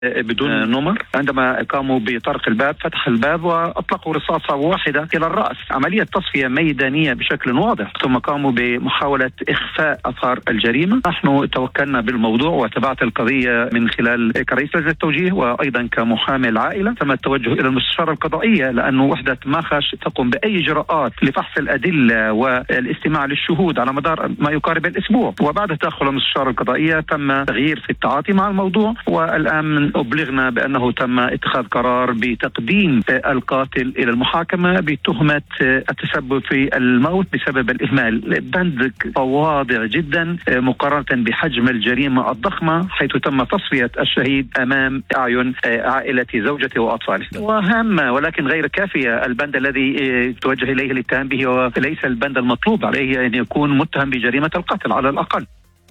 بدون نمر. عندما قاموا بطرق الباب فتح الباب وأطلقوا رصاصة واحدة إلى الرأس، عملية تصفية ميدانية بشكل واضح. ثم قاموا بمحاولة إخفاء أثار الجريمة. نحن توكلنا بالموضوع وتابعت القضية من خلال كرئيس لجنة التوجيه وأيضا كمحامي العائلة. تم التوجه إلى المستشارة القضائية لأنه وحدة ماخش تقوم بأي إجراءات لفحص الأدلة والاستماع للشهود على مدار ما يقارب الأسبوع. وبعد تدخل المستشارة القضائية تم تغيير في التعاطي مع الموضوع، والآن أبلغنا بأنه تم اتخاذ قرار بتقديم القاتل إلى المحاكمة بتهمة التسبب في الموت بسبب الإهمال. بند تواضع جدا مقارنة بحجم الجريمة الضخمة، حيث تم تصفية الشهيد أمام أعين عائلة زوجته وأطفاله. وهامة ولكن غير كافية، البند الذي توجه إليه الاتهام به وليس البند المطلوب عليه أن يكون متهم بجريمة القتل على الأقل.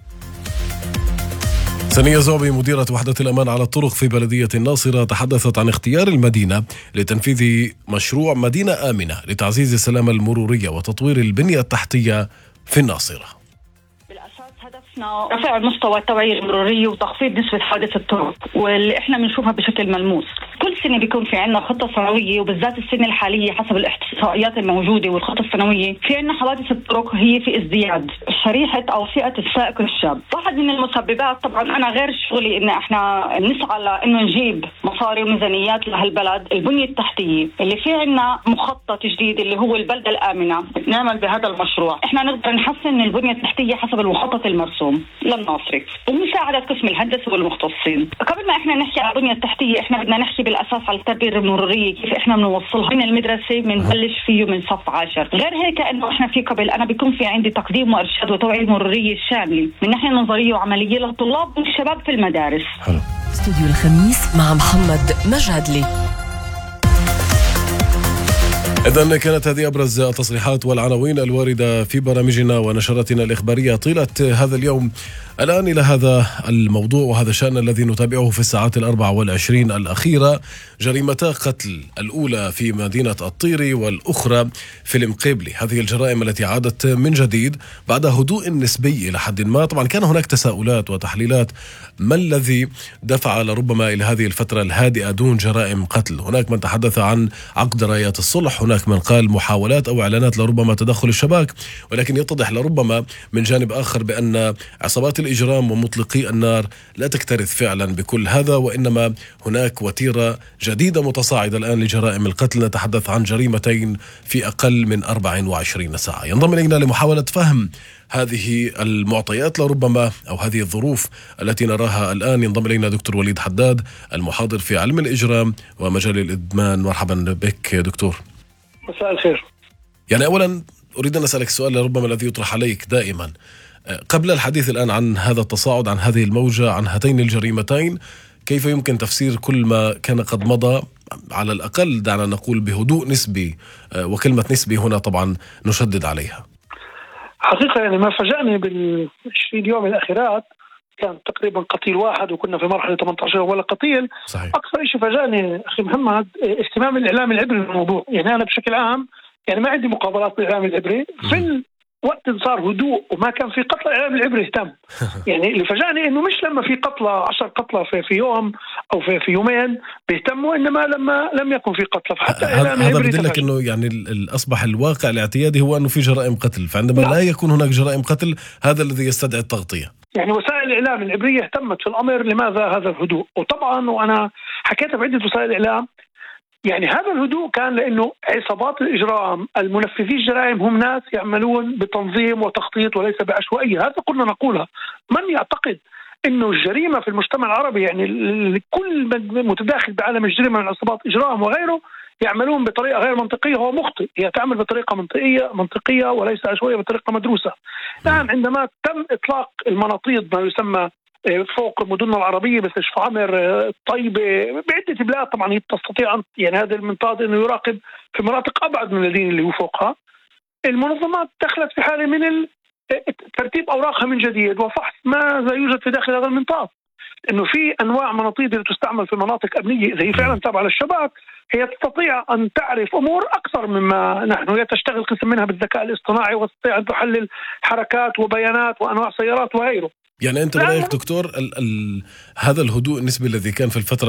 سنية زعبي مديرة وحدة الأمان على الطرق في بلدية الناصرة تحدثت عن اختيار المدينة لتنفيذ مشروع مدينة آمنة لتعزيز السلامة المرورية وتطوير البنية التحتية في الناصرة. هدفنا رفع مستوى التوعية المرورية وتخفيض نسبة حوادث الطرق، واللي احنا بنشوفها بشكل ملموس. كل سنة بيكون في عنا خطة سنوية، وبالذات السنة الحالية حسب الاحصائيات الموجودة والخطة السنوية في عنا حوادث الطرق هي في ازدياد. شريحة أو فئة السائق الشاب واحد من المسببات. طبعا أنا غير شغلي إن احنا نسعى لإنه نجيب مصاري وميزانيات لهالبلد. البنية التحتية اللي في عنا مخطط جديد اللي هو البلدة الآمنة، نعمل بهذا المشروع احنا نقدر نحسن البنية التحتية حسب المخطط المرسوم للناصري ومساعدة قسم الهندسة والمختصين. قبل ما احنا نحكي على البنية التحتية احنا بدنا نحكي بالأساس على التربية المرورية، كيف احنا بنوصلها من المدرسة، بنبلش فيه من صف 10. غير هيك انه احنا في قبل انا بيكون في عندي تقديم وارشاد وتوعية مرورية شاملة من ناحية نظرية وعملية للطلاب والشباب في المدارس. استوديو الخميس مع محمد مجادلي. إذن كانت هذه أبرز التصريحات والعناوين الواردة في برامجنا ونشراتنا الإخبارية طيلة هذا اليوم. الآن إلى هذا الموضوع وهذا الشأن الذي نتابعه في الساعات 24 الأخيرة. جريمتا قتل الأولى في مدينة الطيري والأخرى في المقيبلي. هذه الجرائم التي عادت من جديد بعد هدوء نسبي إلى حد ما. طبعا كان هناك تساؤلات وتحليلات، ما الذي دفع لربما إلى هذه الفترة الهادئة دون جرائم قتل؟ هناك من تحدث عن عقد رايات الصلح، هناك من قال محاولات أو إعلانات لربما تدخل الشباك، ولكن يتضح لربما من جانب آخر بأن عصابات الإجرام ومطلقي النار لا تكترث فعلا بكل هذا، وإنما هناك وتيرة جديدة متصاعدة الآن لجرائم القتل. نتحدث عن جريمتين في أقل من 24 ساعة. ينضم إلينا لمحاولة فهم هذه المعطيات لربما أو هذه الظروف التي نراها الآن ينضم إلينا دكتور وليد حداد، المحاضر في علم الإجرام ومجال الإدمان. مرحبا بك دكتور. مساء الخير. يعني أولا أريد أن أسألك سؤال لربما الذي يطرح عليك دائما قبل الحديث الآن عن هذا التصاعد، عن هذه الموجة، عن هاتين الجريمتين. كيف يمكن تفسير كل ما كان قد مضى على الأقل دعنا نقول بهدوء نسبي، وكلمة نسبي هنا طبعا نشدد عليها. حقيقة يعني ما فاجأني بال20 يوم الأخيرات كان تقريبا قتيل واحد، وكنا في مرحلة 18 ولا قتيل. صحيح. أكثر شيء فاجأني أخي محمد اهتمام الإعلام العبري بالموضوع. يعني أنا بشكل عام يعني ما عندي مقابلات بالإعلام العبري. في وقت صار هدوء وما كان في قتلى الإعلام العبري اهتم. يعني اللي فاجأني إنه مش لما في قتلى 10 قتلى في يوم أو في يومين بيهتموا، إنما لما لم يكن في قتلى. فحتى الإعلام هذا العبري بدلك إنه يعني أصبح الواقع الاعتيادي هو إنه في جرائم قتل، فعندما لا يكون هناك جرائم قتل هذا الذي يستدعي التغطية. يعني وسائل الإعلام العبرية اهتمت في الأمر. لماذا هذا الهدوء؟ وطبعا وأنا حكيت في عدة وسائل الإعلام، يعني هذا الهدوء كان لأنه عصابات الإجرام المنفذي الجرائم هم ناس يعملون بتنظيم وتخطيط وليس بعشوائية. هذا كنا نقولها. من يعتقد إنه الجريمة في المجتمع العربي يعني كل متداخل بعالم الجريمة من عصابات إجرام وغيره يعملون بطريقة غير منطقية هو مخطئ. هي تعمل بطريقة منطقية وليس عشوائية، بطريقة مدروسة. الآن عندما تم إطلاق المناطيد ما يسمى فوق مدننا العربية مثل شفعمر، طيبة، بعدة بلاد طبعا هي تستطيع يعني هذا المنطاد إنه يراقب في مناطق أبعد من الذين اللي هو فوقها. المنظمات دخلت في حالة من ترتيب أوراقها من جديد وفحص ماذا يوجد في داخل هذا المنطاد. إنه في أنواع مناطيد اللي تستعمل في مناطق أمنية إذا هي فعلا تابعة للشباب هي تستطيع أن تعرف أمور أكثر مما نحن. هي تشتغل قسم منها بالذكاء الاصطناعي وتستطيع أن تحلل حركات وبيانات وأنواع سيارات وغيره. يعني أنت برأيك دكتور هذا الهدوء النسبي الذي كان في الفترة